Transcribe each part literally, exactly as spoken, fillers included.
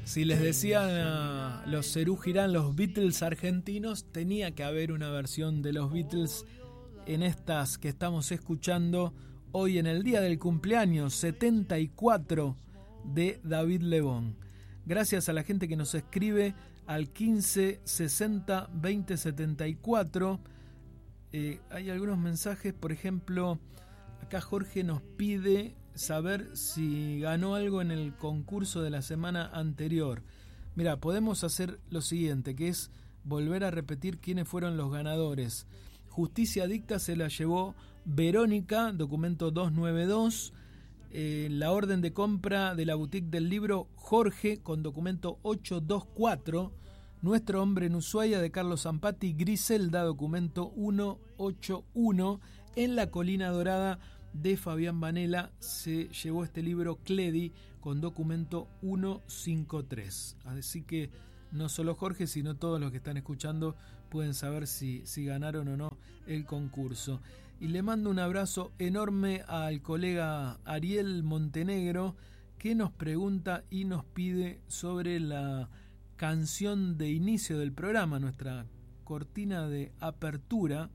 Si les decían a los Serú Girán los Beatles argentinos, tenía que haber una versión de los Beatles en estas que estamos escuchando hoy en el día del cumpleaños setenta y cuatro de David Lebón. Gracias a la gente que nos escribe al quince sesenta veinte setenta y cuatro. Eh, hay algunos mensajes, por ejemplo, acá Jorge nos pide saber si ganó algo en el concurso de la semana anterior. Mira, podemos hacer lo siguiente, que es volver a repetir quiénes fueron los ganadores. Justicia Dicta se la llevó Verónica, documento doscientos noventa y dos. Eh, la orden de compra de la boutique del libro, Jorge, con documento ochocientos veinticuatro. Nuestro hombre en Ushuaia, de Carlos Zampati, Griselda, documento ciento ochenta y uno. En la Colina Dorada, de Fabián Vanela, se llevó este libro Cledi con documento ciento cincuenta y tres. Así que no solo Jorge, sino todos los que están escuchando pueden saber si, si ganaron o no el concurso. Y le mando un abrazo enorme al colega Ariel Montenegro, que nos pregunta y nos pide sobre la canción de inicio del programa, nuestra cortina de apertura,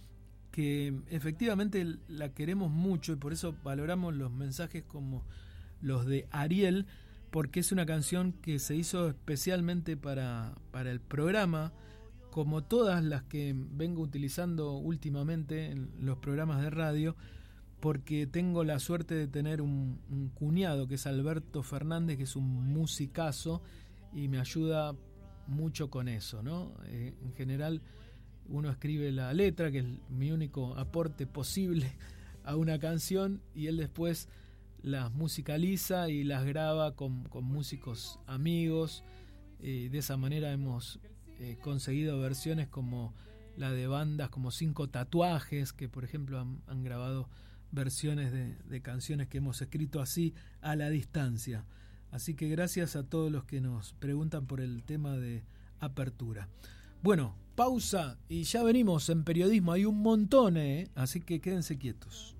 que efectivamente la queremos mucho y por eso valoramos los mensajes como los de Ariel, porque es una canción que se hizo especialmente para, para el programa, como todas las que vengo utilizando últimamente en los programas de radio, porque tengo la suerte de tener un, un cuñado que es Alberto Fernández, que es un musicazo y me ayuda mucho con eso, ¿no? Eh, en general uno escribe la letra, que es mi único aporte posible a una canción, y él después las musicaliza y las graba con, con músicos amigos. Eh, de esa manera hemos eh, conseguido versiones como la de bandas como Cinco Tatuajes, que por ejemplo han, han grabado versiones de, de canciones que hemos escrito así a la distancia. Así que gracias a todos los que nos preguntan por el tema de apertura. Bueno, pausa y ya venimos. En periodismo hay un montón, ¿eh? Así que quédense quietos.